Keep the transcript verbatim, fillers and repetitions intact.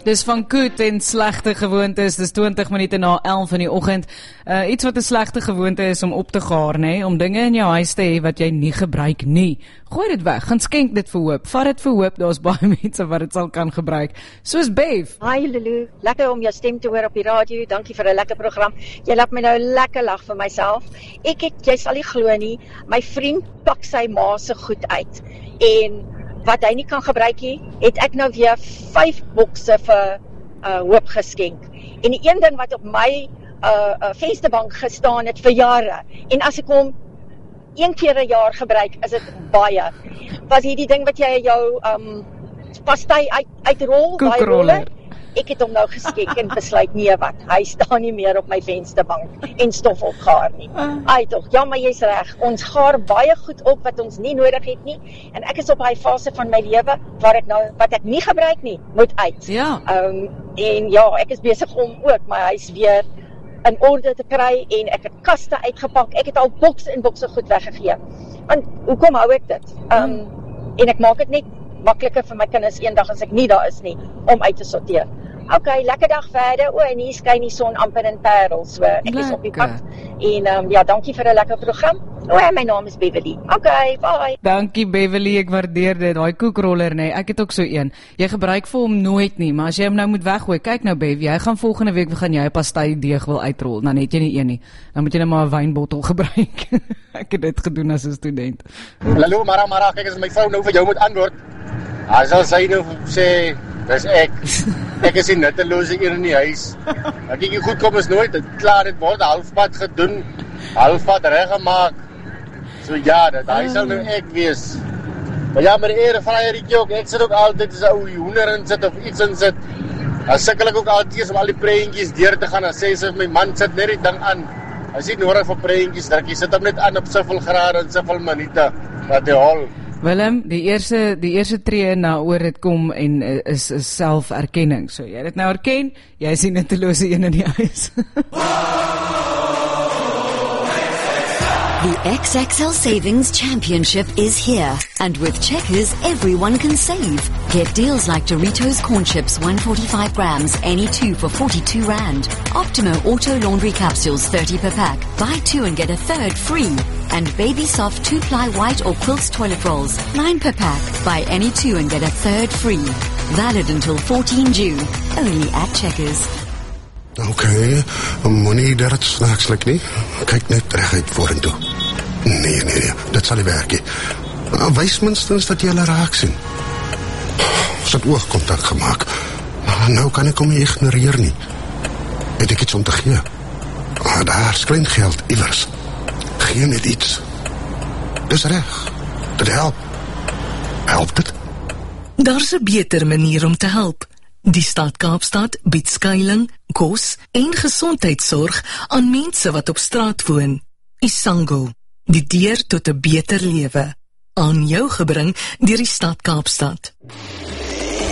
Dis van goed en slegte gewoontes, dis twintig minute na elf in die oggend. Uh, iets wat 'n slegte gewoonte is om op te gaar, nee, om dinge in jou huis te hê wat jy nie gebruik nie. Gooi dit weg, gaan skenk dit vir hoop. Vat dit vir hoop, daar's baie mense wat dit sal kan gebruik. Soos Bev. Hi Lulu, lekker om jou stem te hoor op die radio. Dankie vir 'n lekker program. Jy laat my nou lekker lag vir myself. Ek het, jy sal nie glo nie, my vriend pak sy ma se goed uit. En wat hy nie kan gebruik nie, het ek nou weer vyf bokse vir uh, hoop geskenk. En die een ding wat op my uh, uh, vensterbank gestaan het vir jare, en as ek hom een keer 'n jaar gebruik, is dit baie. Was hierdie ding wat jy jou um, pastei uit, uitrol, daai roller? Ek het hom nou geskenk en besluit, nee wat, hy staan nie meer op my vensterbank en stof opgaar nie. Ai tog, ja maar jy's reg, ons gaar baie goed op wat ons nie nodig het nie, en ek is op hy fase van my lewe waar ek nou, wat ek nie gebruik nie, moet uit. Ja. Um, en ja, ek is besig om ook my huis weer in orde te kry, en ek het kaste uitgepak, ek het al bokse en bokse goed weggegee. Want, hoekom hou ek dit? Um, hmm. En ek maak dit net makliker vir my kinders eendag as ek nie daar is nie, om uit te sorteer. Ok, lekker dag verder. O, en hier skyn die son amper in Parel, so ek lekker is op die pad. En um, ja, dankie vir 'n lekker program. O, en my naam is Beverly. Ok, bye. Dankie Beverly, ek waardeer dit. Daai koekroller, nee, ek het ook so een. Jy gebruik vir hom nooit nie, maar as jy hom nou moet weggooi, kyk nou Bev, jy gaan volgende week gaan jy 'n pastei deeg wil uitrol. Dan het jy nie een nie. Dan moet jy net maar 'n wynbottel gebruik. Ek het dit gedoen as 'n student. Hallo Mara Mara, kyk as my vrou nou vir jou moet antwoord. Hy sal sy nou sê, dis ek. Ek is die nuttelose een in die huis. Ek kyk goed kom is nooit, klaar dit word halfpad gedoen, halfpad reggemaak. So ja, dat hy sal nou ek wees. Maar ja, maar die ere vrye rietjie ook, ek sit ook altyd as 'n ou hoender in sit of iets in sit. Dan sukkel ek ook altyd om al die prentjies deur te gaan, dan sê sy my man sit net die ding aan. Hy sê nodig vir prentjies, druk jy sit hom net aan op soveel grade en soveel minute dat hy hol. Willem, die eerste die eerste tree na oor dit kom en uh, is, is selferkenning. So jy dit nou erken, jy is die nuttelose een in die huis. The X X L Savings Championship is here, and with Checkers, everyone can save. Get deals like Doritos Corn Chips, one hundred forty-five grams, any two for forty-two rand. Optimo Auto Laundry Capsules, thirty per pack. Buy two and get a third free. And Baby Soft two-ply white or quilts toilet rolls, nine per pack. Buy any two and get a third free. Valid until fourteenth June, only at Checkers. Okay, moenie dat het snaaks lyk nie. Kyk net reguit vorentoe. Nee, nee, nee, dit sal nie werk nie. Wys minstens dat jy hulle raak sien. Ons het oogkontak gemaak. Nou kan ek hom nie ignoreer nie. Het ek iets om te gee? Daar skyn geld iewers. Gee net iets. Dis reg. Dit help. Help dit? Daar's 'n beter manier om te help. Die Stad Kaapstad bied skuiling, kos en gesondheidsorg aan mense wat op straat woon. Isango, die deur tot 'n beter lewe. Aan jou gebring deur die Stad Kaapstad.